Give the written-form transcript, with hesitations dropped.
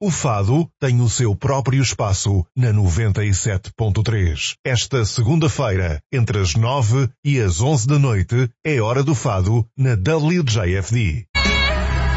O fado tem o seu próprio espaço na 97.3. Esta segunda-feira, entre as 9 e as 11 da noite, é hora do fado na WJFD.